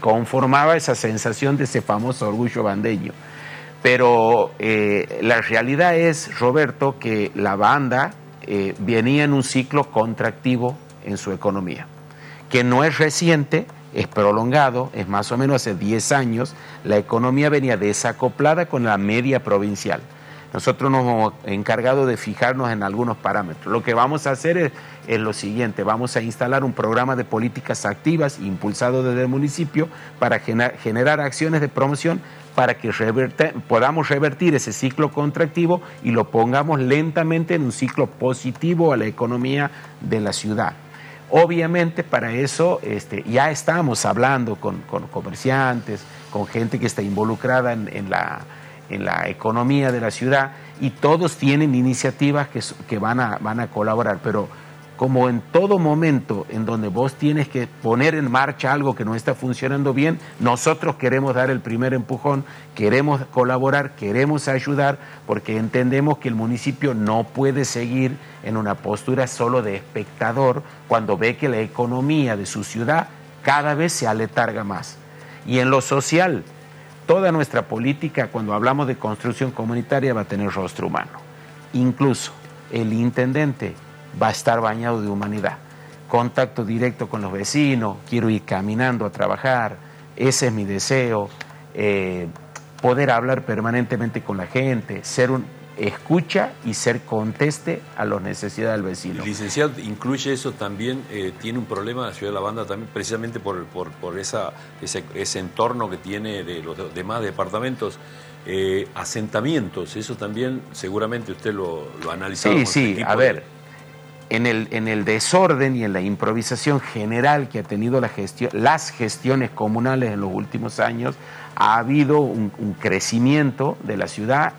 conformaba esa sensación de ese famoso orgullo bandeño. Pero la realidad es, Roberto, que la banda venía en un ciclo contractivo en su economía, que no es reciente, es prolongado, es más o menos hace 10 años, la economía venía desacoplada con la media provincial. Nosotros nos hemos encargado de fijarnos en algunos parámetros. Lo que vamos a hacer es lo siguiente: vamos a instalar un programa de políticas activas impulsado desde el municipio para generar acciones de promoción para que podamos revertir ese ciclo contractivo y lo pongamos lentamente en un ciclo positivo a la economía de la ciudad. Obviamente para eso ya estamos hablando con comerciantes, con gente que está involucrada en la economía de la ciudad, y todos tienen iniciativas que van a colaborar, pero como en todo momento en donde vos tienes que poner en marcha algo que no está funcionando bien, nosotros queremos dar el primer empujón, queremos colaborar, queremos ayudar, porque entendemos que el municipio no puede seguir en una postura solo de espectador cuando ve que la economía de su ciudad cada vez se aletarga más. Y en lo social, toda nuestra política, cuando hablamos de construcción comunitaria, va a tener rostro humano. Incluso el intendente va a estar bañado de humanidad. Contacto directo con los vecinos, quiero ir caminando a trabajar, ese es mi deseo, poder hablar permanentemente con la gente, ser un escucha y ser conteste a las necesidades del vecino. El licenciado incluye eso también, tiene un problema la ciudad de La Banda también, precisamente por ese entorno que tiene de los demás departamentos, asentamientos, eso también seguramente usted lo ha analizado. Sí, a ver, en el desorden y en la improvisación general que ha tenido las gestiones comunales en los últimos años, ha habido un crecimiento de la ciudad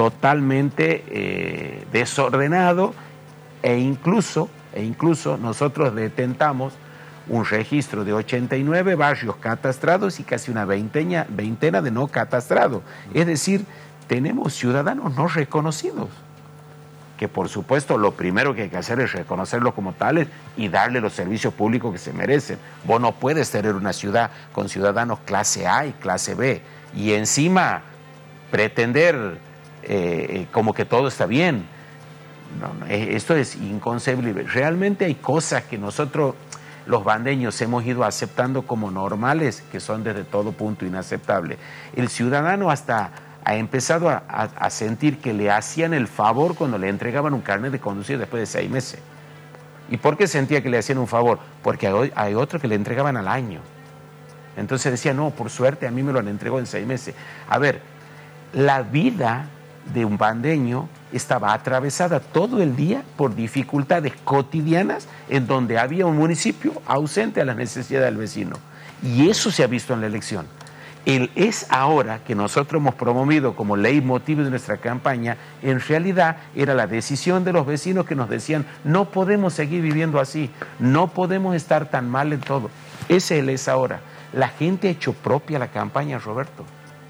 totalmente desordenado, e incluso nosotros detentamos un registro de 89 barrios catastrados y casi una veintena de no catastrados. Es decir, tenemos ciudadanos no reconocidos, que por supuesto lo primero que hay que hacer es reconocerlos como tales y darle los servicios públicos que se merecen. Vos no puedes tener una ciudad con ciudadanos clase A y clase B y encima pretender como que todo está bien. No, esto es inconcebible. Realmente hay cosas que nosotros, los bandeños, hemos ido aceptando como normales, que son desde todo punto inaceptables. El ciudadano hasta ha empezado a sentir que le hacían el favor cuando le entregaban un carnet de conducir después de 6 meses. ¿Y por qué sentía que le hacían un favor? Porque hay otros que le entregaban al año. Entonces decía, no, por suerte a mí me lo han entregado en 6 meses. A ver, la vida de un bandeño estaba atravesada todo el día por dificultades cotidianas en donde había un municipio ausente a las necesidades del vecino. Y eso se ha visto en la elección. Es ahora que nosotros hemos promovido como leitmotiv de nuestra campaña, en realidad era la decisión de los vecinos que nos decían, no podemos seguir viviendo así, no podemos estar tan mal en todo. Ese es ahora. La gente ha hecho propia la campaña, Roberto.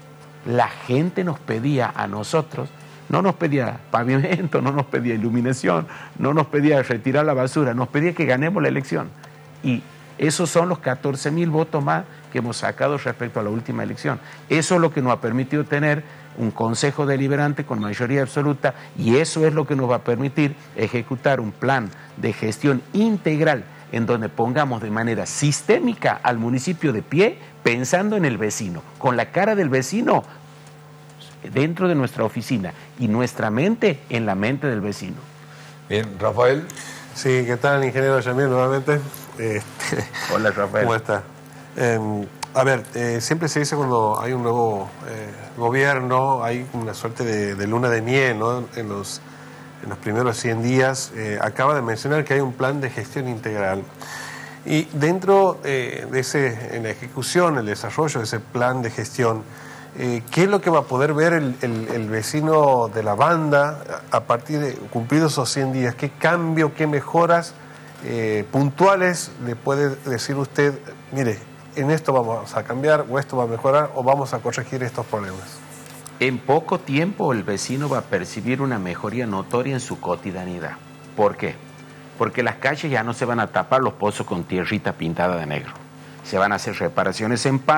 La gente nos pedía a nosotros, no nos pedía pavimento, no nos pedía iluminación, no nos pedía retirar la basura, nos pedía que ganemos la elección. Y esos son los 14.000 votos más que hemos sacado respecto a la última elección. Eso es lo que nos ha permitido tener un consejo deliberante con mayoría absoluta, y eso es lo que nos va a permitir ejecutar un plan de gestión integral en donde pongamos de manera sistémica al municipio de pie, pensando en el vecino, con la cara del vecino dentro de nuestra oficina y nuestra mente en la mente del vecino. Bien, Rafael. Sí, ¿qué tal, ingeniero Yamil, nuevamente? Hola, Rafael. ¿Cómo está? A ver, siempre se dice cuando hay un nuevo gobierno, hay una suerte de luna de miel, ¿no? En los primeros 100 días. Acaba de mencionar que hay un plan de gestión integral. Y dentro en la ejecución, el desarrollo de ese plan de gestión, ¿qué es lo que va a poder ver el vecino de La Banda a partir de cumplidos esos 100 días? ¿Qué cambio, qué mejoras puntuales le puede decir usted, mire, en esto vamos a cambiar, o esto va a mejorar, o vamos a corregir estos problemas? En poco tiempo el vecino va a percibir una mejoría notoria en su cotidianidad. ¿Por qué? Porque las calles ya no se van a tapar los pozos con tierrita pintada de negro. Se van a hacer reparaciones en